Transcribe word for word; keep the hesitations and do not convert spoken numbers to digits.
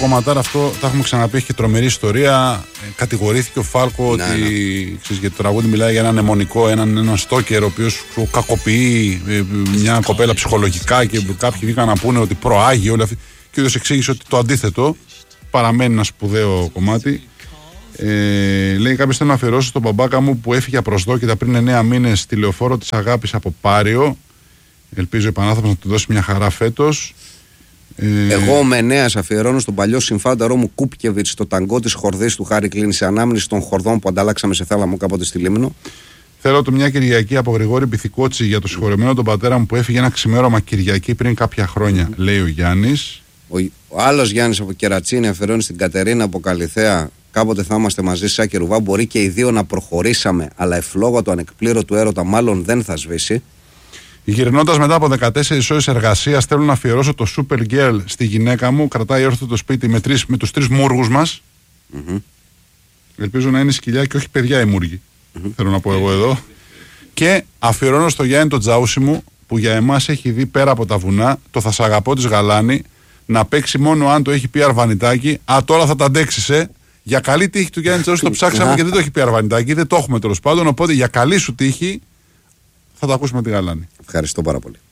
κομματάρα αυτό, τα έχουμε ξαναπεί, έχει και τρομερή ιστορία. Ε, κατηγορήθηκε ο Φάλκο ναι, ότι ναι. Ξέρεις, γιατί το τραγούδι μιλάει για έναν αιμονικό, έναν, έναν στόκερ ο οποίος κακοποιεί ε, μια κοπέλα ψυχολογικά και κάποιοι βγήκαν να πούνε ότι προάγει όλη αυτή. Και ο ίδιος εξήγησε ότι το αντίθετο παραμένει ένα σπουδαίο κομμάτι. Ε, λέει κάποιος: θέλω να αφιερώσω στον μπαμπάκα μου που έφυγε απροσδόκητα πριν εννέα μήνες στη λεωφόρο της Αγάπης από Πάριο. Ελπίζω η Πανάθροπος να του δώσει μια χαρά φέτος. Ε... Εγώ με Ενέας αφιερώνω στον παλιό συμφάνταρό μου Κούπκεβιτς το ταγκό της χορδής του Χάρη Κλίν σε ανάμνηση των χορδών που ανταλλάξαμε σε θάλαμο κάποτε στη Λίμνο. Θέλω του μια Κυριακή από Γρηγόρη Πυθικότσι για το συγχωρεμένο τον πατέρα μου που έφυγε ένα ξημέρωμα Κυριακή πριν κάποια χρόνια, mm. λέει ο Γιάννης. Ο, ο άλλος Γιάννης από Κερατσίνη αφιερώνει στην Κατερίνα από Καλιθέα. Κάποτε θα είμαστε μαζί, Σάκη Ρουβά. Μπορεί και οι δύο να προχωρήσαμε, αλλά ευλόγατο ανεκπλήρωτο έρωτα μάλλον δεν θα σβήσει. Γυρνώντας μετά από δεκατέσσερις ώρες εργασίας, θέλω να αφιερώσω το Super Girl στη γυναίκα μου. Κρατάει όρθιο το σπίτι με, τρεις, με τους τρεις μούργους μας. Mm-hmm. Ελπίζω να είναι σκυλιά και όχι παιδιά οι μούργοι. Mm-hmm. Θέλω να πω εγώ εδώ. Και αφιερώνω στο Γιάννη το Τζάουσι μου που για εμάς έχει δει πέρα από τα βουνά το Θα σ' αγαπώ της Γαλάνη να παίξει μόνο αν το έχει πει Αρβανιτάκι. Α, τώρα θα τα αντέξεις, ε. Για καλή τύχη του Γιάννη Τζάουσι το ψάξαμε και δεν το έχει πει Αρβανιτάκι. Δεν το έχουμε τέλος πάντων. Οπότε για καλή σου τύχη θα το ακούσουμε τη Γαλάνη. Ευχαριστώ πάρα πολύ.